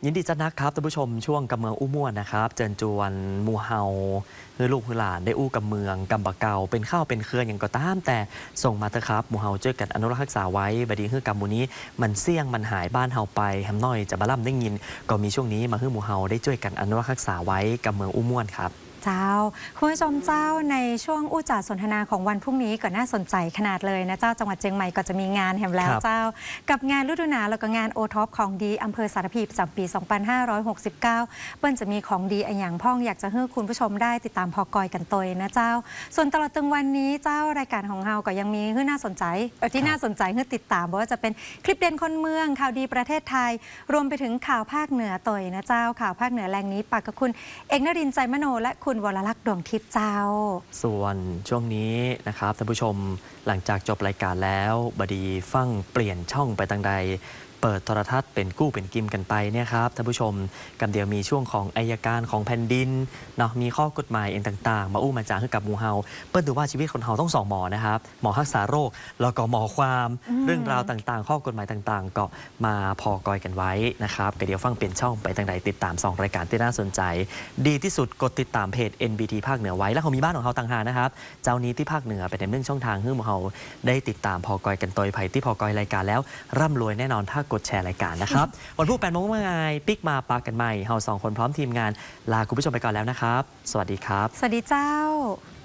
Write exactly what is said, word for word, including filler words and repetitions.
ยินดีจัดนะครับท่านผู้ชมช่วงกำเมืองอู้ม่วนนะครับเจิญจวนมูเฮาเฮือลูกฮือหลานได้อู้กำเมืองกำบะเกาเป็นข้าวเป็นเครืออย่างก็ตามแต่ส่งมาเถอะครับมูเฮาเจอกันอนุรักษ์รักษาไว้บดีฮือกำมูนี้มันเสี่ยงมันหายบ้านเฮาไปแฮมน้อยจะบาล่ำได้ยินก็มีช่วงนี้มาฮือมูเฮาได้ช่วยกันอนุรักษ์รักษาไว้กำเมืองอู้ม่วนครับเจ้าคุณผู้ชมเจ้าในช่วงอู้จ่าสนทนาของวันพรุ่งนี้ก็น่าสนใจขนาดเลยนะเจ้าจังหวัดเชียงใหม่ก็จะมีงานแห่งแล้วเจ้ากับงานฤดูหนาวแล้วก็งานโอท็อปของดีอำเภอสารพีประจำปี สองพันห้าร้อยหกสิบเก้า เปิ้ลจะมีของดีอันอย่างพ่องอยากจะให้คุณผู้ชมได้ติดตามพอกอยกันตัวนะเจ้าส่วนตลอดตึงวันนี้เจ้ารายการของเราก็ยังมีที่น่าสนใจที่น่าสนใจให้ติดตามว่าจะเป็นคลิปเด่นคนเมืองข่าวดีประเทศไทยรวมไปถึงข่าวภาคเหนือตัวนะเจ้าข่าวภาคเหนือแรงนี้ปากกับคุณเอกนรินทร์ใจมโนและคุณวรลักษณ์ดวงทิพย์เจ้าส่วนช่วงนี้นะครับท่านผู้ชมหลังจากจบรายการแล้วบดีฟั่งเปลี่ยนช่องไปทางใดเปิดโทรทัศน์เป็นกู้เป็นกิมกันไปเนี่ยครับท่านผู้ชมกันเดียวมีช่วงของอัยการของแผ่นดินเนาะมีข้อกฎหมายเองต่างๆมาอู้มาจางให้กับมูเฮาเปิ้ลดูว่าชีวิตคนเฮาต้องสองหมอนะครับหมอรักษาโรคแล้วก็หมอความเรื่องราวต่างๆข้อกฎหมายต่างๆก็มาพอกอยกันไว้นะครับกันเดียวฟังเปลี่ยนช่องไปทางใดติดตามสองรายการที่น่าสนใจดีที่สุดกดติดตามเพจ เอ็น บี ที ภาคเหนือไว้แล้วเขามีบ้านของเขาต่างหากนะครับเจ้านี้ที่ภาคเหนือเป็นเรื่องช่องทางให้มูเฮาได้ติดตามพอกอยกันตัวไผ่ที่พอกอยรายการแล้วร่ำรวยแน่นอนถ้ากดแชร์รายการนะครับวันพุธแปดโมงเมื่อไงปิกมาปากันใหม่เฮาสองคนพร้อมทีมงานลาคุณผู้ชมไปก่อนแล้วนะครับสวัสดีครับสวัสดีเจ้า